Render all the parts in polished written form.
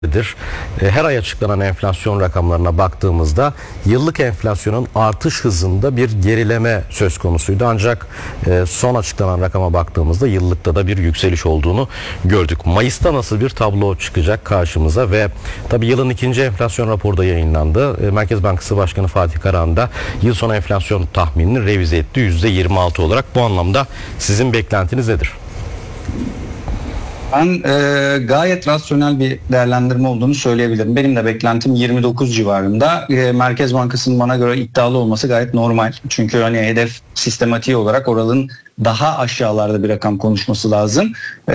Her ay açıklanan enflasyon rakamlarına baktığımızda yıllık enflasyonun artış hızında bir gerileme söz konusuydu. Ancak son açıklanan rakama baktığımızda yıllıkta da bir yükseliş olduğunu gördük. Mayıs'ta nasıl bir tablo çıkacak karşımıza ve tabii yılın ikinci enflasyon raporu da yayınlandı. Merkez Bankası Başkanı Fatih Karahan da yıl sonu enflasyon tahminini revize etti %26 olarak. Bu anlamda sizin beklentiniz nedir? Ben gayet rasyonel bir değerlendirme olduğunu söyleyebilirim. Benim de beklentim 29 civarında. Merkez Bankası'nın bana göre iddialı olması gayet normal. Çünkü hani hedef sistematiği olarak oralığın daha aşağılarda bir rakam konuşması lazım.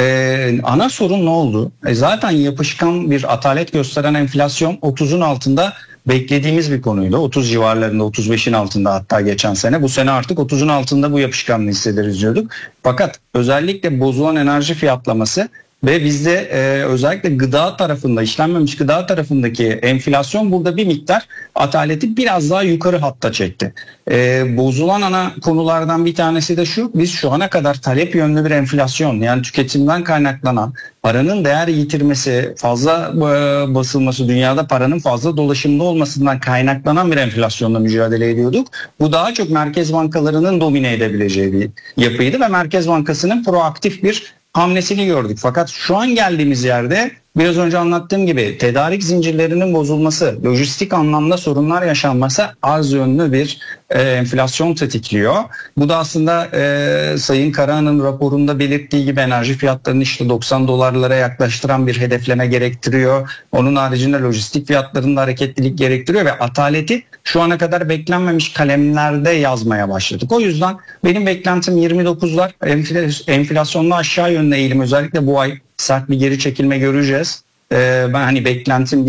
Ana sorun ne oldu? Zaten yapışkan bir atalet gösteren enflasyon 30'un altında beklediğimiz bir konuydu. 30 civarlarında, 35'in altında hatta geçen sene. Bu sene artık 30'un altında bu yapışkanlığı hissederiz diyorduk. Fakat özellikle bozulan enerji fiyatlaması ve bizde özellikle gıda tarafında, işlenmemiş gıda tarafındaki enflasyon burada bir miktar ataleti biraz daha yukarı hatta çekti. Bozulan ana konulardan bir tanesi de şu: biz şu ana kadar talep yönlü bir enflasyon, yani tüketimden kaynaklanan paranın değer yitirmesi, fazla basılması, dünyada paranın fazla dolaşımda olmasından kaynaklanan bir enflasyonla mücadele ediyorduk. Bu daha çok merkez bankalarının domine edebileceği bir yapıydı ve Merkez Bankası'nın proaktif bir hamlesini gördük. Fakat şu an geldiğimiz yerde biraz önce anlattığım gibi tedarik zincirlerinin bozulması, lojistik anlamda sorunlar yaşanması arz yönlü bir enflasyon tetikliyor. Bu da aslında Sayın Karahan'ın raporunda belirttiği gibi enerji fiyatlarını işte 90 dolarlara yaklaştıran bir hedefleme gerektiriyor. Onun haricinde lojistik fiyatlarında hareketlilik gerektiriyor ve ataleti şu ana kadar beklenmemiş kalemlerde yazmaya başladık. O yüzden benim beklentim 29'lar, enflasyonda aşağı yönlü eğilim, özellikle bu ay sert bir geri çekilme göreceğiz. Ben hani beklentim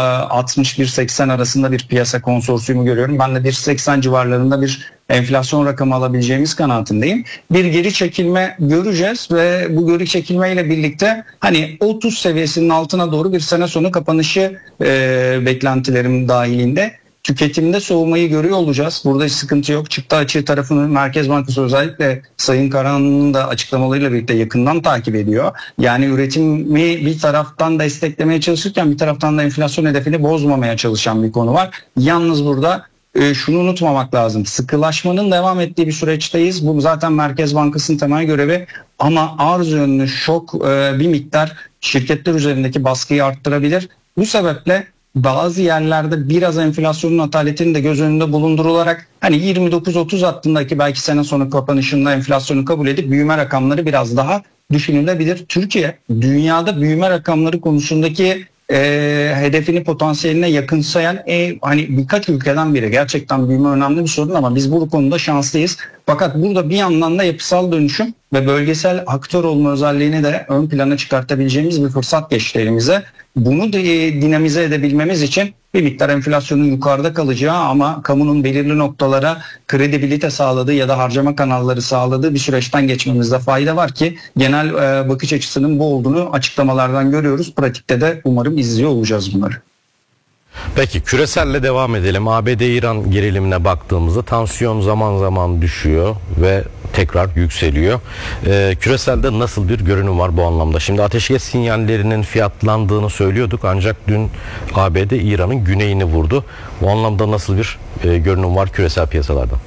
1.60-1.80 arasında bir piyasa konsorsiyumu görüyorum. Ben de 1.80 civarlarında bir enflasyon rakamı alabileceğimiz kanaatindeyim. Bir geri çekilme göreceğiz ve bu geri çekilmeyle birlikte hani 30 seviyesinin altına doğru bir sene sonu kapanışı beklentilerim dahilinde tüketimde soğumayı görüyor olacağız. Burada hiç sıkıntı yok. Çıktı açığı tarafını Merkez Bankası özellikle Sayın Karahan'ın da açıklamalarıyla birlikte yakından takip ediyor. Yani üretimi bir taraftan desteklemeye çalışırken bir taraftan da enflasyon hedefini bozmamaya çalışan bir konu var. Yalnız burada şunu unutmamak lazım: sıkılaşmanın devam ettiği bir süreçteyiz. Bu zaten Merkez Bankası'nın temel görevi, ama arz yönlü şok bir miktar şirketler üzerindeki baskıyı arttırabilir. Bu sebeple bazı yerlerde biraz enflasyonun ataletini de göz önünde bulundurularak hani 29-30 hattındaki belki sene sonu kapanışında enflasyonu kabul edip büyüme rakamları biraz daha düşünülebilir. Türkiye dünyada büyüme rakamları konusundaki hedefini, potansiyeline yakınsayan hani birkaç ülkeden biri. Gerçekten büyüme önemli bir sorun ama biz bu konuda şanslıyız. Fakat burada bir yandan da yapısal dönüşüm ve bölgesel aktör olma özelliğini de ön plana çıkartabileceğimiz bir fırsat geçti elimize. Bunu dinamize edebilmemiz için bir miktar enflasyonun yukarıda kalacağı ama kamunun belirli noktalara kredibilite sağladığı ya da harcama kanalları sağladığı bir süreçten geçmemizde fayda var ki genel bakış açısının bu olduğunu açıklamalardan görüyoruz. Pratikte de umarım izliyor olacağız bunları. Peki küreselle devam edelim. ABD-İran gerilimine baktığımızda tansiyon zaman zaman düşüyor ve tekrar yükseliyor. Küreselde nasıl bir görünüm var bu anlamda? Şimdi ateşkes sinyallerinin fiyatlandığını söylüyorduk ancak dün ABD İran'ın güneyini vurdu. Bu anlamda nasıl bir görünüm var küresel piyasalarda?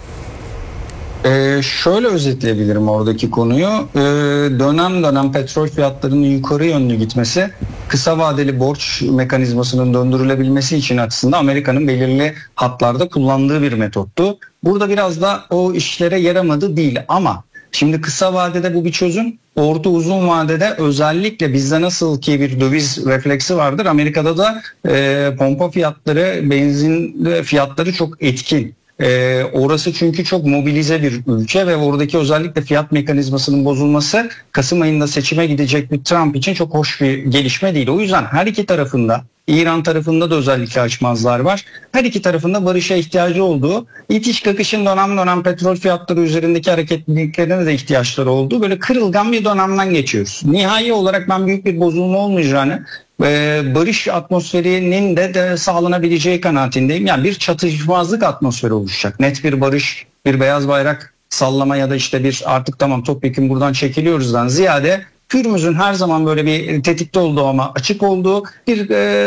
Şöyle özetleyebilirim oradaki konuyu. Dönem dönem petrol fiyatlarının yukarı yönlü gitmesi, kısa vadeli borç mekanizmasının döndürülebilmesi için aslında Amerika'nın belirli hatlarda kullandığı bir metottu. Burada biraz da o işlere yaramadı değil ama şimdi kısa vadede bu bir çözüm. Orta uzun vadede özellikle bizde nasıl ki bir döviz refleksi vardır, Amerika'da da pompa fiyatları, benzin fiyatları çok etkin. Orası çünkü çok mobilize bir ülke ve oradaki özellikle fiyat mekanizmasının bozulması Kasım ayında seçime gidecek bir Trump için çok hoş bir gelişme değil. O yüzden her iki tarafında, İran tarafında da özellikle açmazlar var. Her iki tarafında barışa ihtiyacı olduğu, itiş kakışın dönem dönem petrol fiyatları üzerindeki hareketliliklerine de ihtiyaçları olduğu böyle kırılgan bir dönemden geçiyoruz. Nihai olarak ben büyük bir bozulma olmayacağını, barış atmosferinin de sağlanabileceği kanaatindeyim. Yani bir çatışmazlık atmosferi oluşacak. Net bir barış, bir beyaz bayrak sallama ya da işte bir artık tamam topyekun buradan çekiliyoruzdan ziyade Pürümüzün her zaman böyle bir tetikte olduğu ama açık olduğu bir